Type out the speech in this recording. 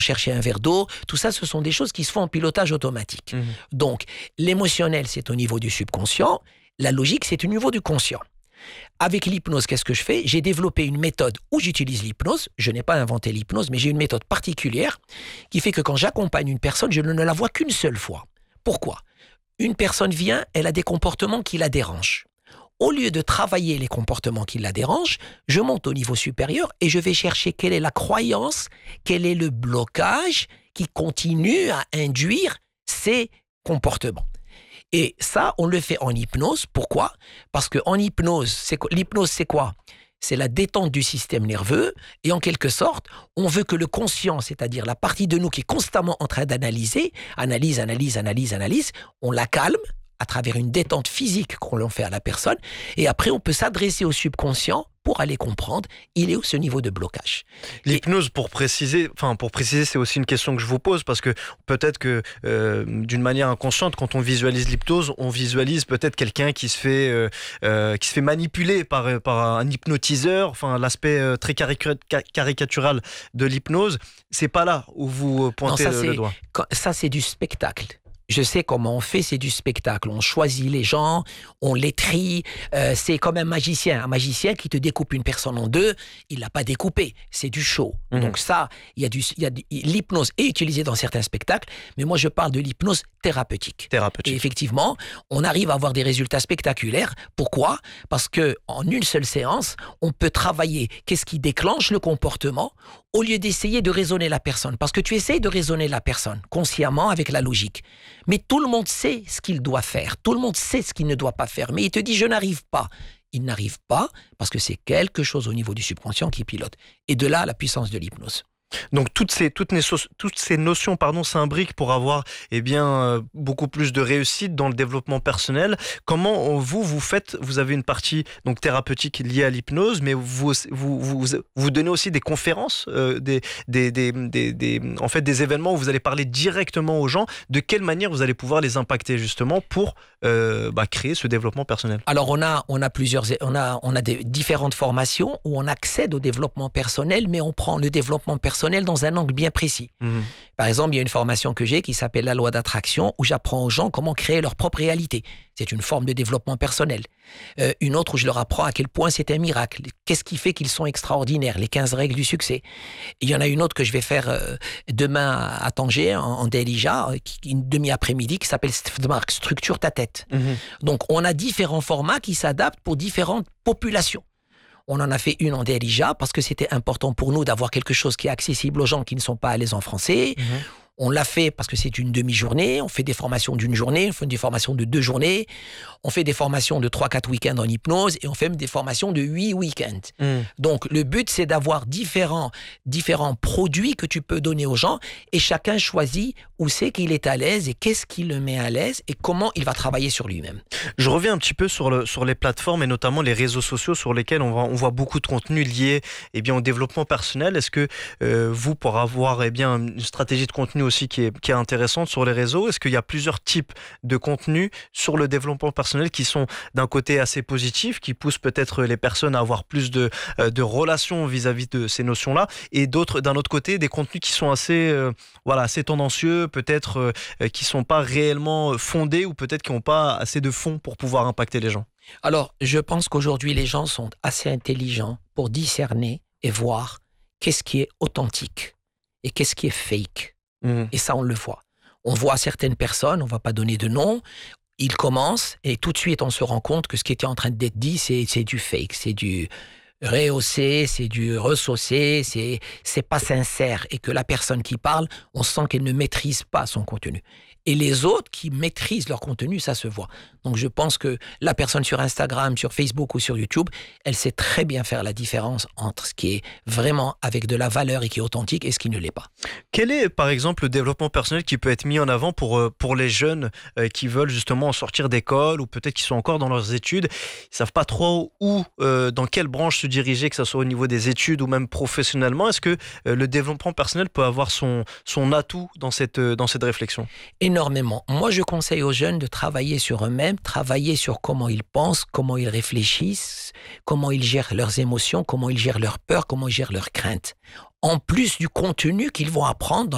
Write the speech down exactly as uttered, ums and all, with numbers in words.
chercher un verre d'eau. Tout ça, ce sont des choses qui se font en pilotage automatique. Mmh. Donc, l'émotionnel, c'est au niveau du subconscient. La logique, c'est au niveau du conscient. Avec l'hypnose, qu'est-ce que je fais? J'ai développé une méthode où j'utilise l'hypnose. Je n'ai pas inventé l'hypnose, mais j'ai une méthode particulière qui fait que quand j'accompagne une personne, je ne la vois qu'une seule fois. Pourquoi? Une personne vient, elle a des comportements qui la dérangent. Au lieu de travailler les comportements qui la dérangent, je monte au niveau supérieur et je vais chercher quelle est la croyance, quel est le blocage qui continue à induire ces comportements. Et ça, on le fait en hypnose. Pourquoi? Parce qu'en hypnose, c'est, l'hypnose, c'est quoi? C'est la détente du système nerveux et en quelque sorte, on veut que le conscient, c'est-à-dire la partie de nous qui est constamment en train d'analyser, analyse, analyse, analyse, analyse, on la calme à travers une détente physique qu'on l'en fait à la personne et après on peut s'adresser au subconscient pour aller comprendre il est où ce niveau de blocage. L'hypnose, pour préciser, enfin pour préciser, c'est aussi une question que je vous pose parce que peut-être que euh, d'une manière inconsciente, quand on visualise l'hypnose, on visualise peut-être quelqu'un qui se fait euh, euh, qui se fait manipuler par par un hypnotiseur. Enfin, l'aspect euh, très caricatural de l'hypnose, c'est pas là où vous pointez non, ça, le, le doigt. Ça, c'est du spectacle. Je sais comment on fait, c'est du spectacle. On choisit les gens, on les trie. Euh, c'est comme un magicien. Un magicien qui te découpe une personne en deux, il l'a pas découpé. C'est du show. Mmh. Donc ça, il y a du, il y a du, l'hypnose est utilisée dans certains spectacles, mais moi je parle de l'hypnose thérapeutique. Thérapeutique. Et effectivement, on arrive à avoir des résultats spectaculaires. Pourquoi? Parce que en une seule séance, on peut travailler qu'est-ce qui déclenche le comportement au lieu d'essayer de raisonner la personne. Parce que tu essayes de raisonner la personne consciemment avec la logique. Mais tout le monde sait ce qu'il doit faire. Tout le monde sait ce qu'il ne doit pas faire. Mais il te dit, je n'arrive pas. Il n'arrive pas parce que c'est quelque chose au niveau du subconscient qui pilote. Et de là, la puissance de l'hypnose. Donc toutes ces, toutes les, toutes ces notions pardon, s'imbriquent pour avoir eh bien, euh, beaucoup plus de réussite dans le développement personnel. Comment vous, vous faites? Vous avez une partie donc, thérapeutique liée à l'hypnose, mais vous, vous, vous, vous donnez aussi des conférences, euh, des, des, des, des, des, en fait, des événements où vous allez parler directement aux gens. De quelle manière vous allez pouvoir les impacter justement pour euh, bah, créer ce développement personnel? Alors on a, on a plusieurs, on a, on a des différentes formations où on accède au développement personnel, mais on prend le développement personnel dans un angle bien précis. Mmh. Par exemple, il y a une formation que j'ai qui s'appelle la loi d'attraction où j'apprends aux gens comment créer leur propre réalité. C'est une forme de développement personnel. Euh, une autre où je leur apprends à quel point c'est un miracle. Qu'est-ce qui fait qu'ils sont extraordinaires? Les quinze règles du succès. Et il y en a une autre que je vais faire euh, demain à Tanger, en, en Delija, une demi-après-midi qui s'appelle Structure ta tête. Mmh. Donc, on a différents formats qui s'adaptent pour différentes populations. On en a fait une en Delija parce que c'était important pour nous d'avoir quelque chose qui est accessible aux gens qui ne sont pas à l'aise en français. Mmh. On l'a fait parce que c'est une demi-journée. On fait des formations d'une journée, on fait des formations de deux journées. On fait des formations de trois quatre week-ends en hypnose et on fait même des formations de huit week-ends. Mmh. Donc, le but, c'est d'avoir différents, différents produits que tu peux donner aux gens et chacun choisit où c'est qu'il est à l'aise et qu'est-ce qui le met à l'aise et comment il va travailler sur lui-même. Je reviens un petit peu sur, le, sur les plateformes et notamment les réseaux sociaux sur lesquels on voit, on voit beaucoup de contenu lié eh bien, au développement personnel. Est-ce que euh, vous, pour avoir eh bien, une stratégie de contenu aussi qui est, qui est intéressante sur les réseaux, est-ce qu'il y a plusieurs types de contenus sur le développement personnel qui sont d'un côté assez positifs, qui poussent peut-être les personnes à avoir plus de, de relations vis-à-vis de ces notions-là, et d'autres, d'un autre côté, des contenus qui sont assez, euh, voilà, assez tendancieux, peut-être euh, qui ne sont pas réellement fondés ou peut-être qui n'ont pas assez de fond pour pouvoir impacter les gens? Alors, je pense qu'aujourd'hui, les gens sont assez intelligents pour discerner et voir qu'est-ce qui est authentique et qu'est-ce qui est fake. Mmh. Et ça, on le voit. On voit certaines personnes, on ne va pas donner de nom, ils commencent et tout de suite, on se rend compte que ce qui était en train d'être dit, c'est, c'est du fake, c'est du rehaussé, c'est du ressaucé, c'est, c'est pas sincère. Et que la personne qui parle, on sent qu'elle ne maîtrise pas son contenu. Et les autres qui maîtrisent leur contenu, ça se voit. Donc je pense que la personne sur Instagram, sur Facebook ou sur YouTube, elle sait très bien faire la différence entre ce qui est vraiment avec de la valeur et qui est authentique et ce qui ne l'est pas. Quel est par exemple le développement personnel qui peut être mis en avant pour, pour les jeunes qui veulent justement sortir d'école ou peut-être qui sont encore dans leurs études, ils ne savent pas trop où, euh, dans quelle branche se diriger, que ce soit au niveau des études ou même professionnellement? Est-ce que euh, le développement personnel peut avoir son, son atout dans cette, dans cette réflexion? Énormément. Moi, je conseille aux jeunes de travailler sur eux-mêmes, travailler sur comment ils pensent, comment ils réfléchissent, comment ils gèrent leurs émotions, comment ils gèrent leurs peurs, comment ils gèrent leurs craintes. En plus du contenu qu'ils vont apprendre dans